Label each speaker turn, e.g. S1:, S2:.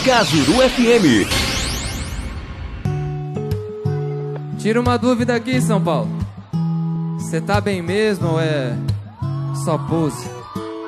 S1: Cajuru FM.
S2: Tira uma dúvida aqui, São Paulo. Você tá bem mesmo ou é só pose?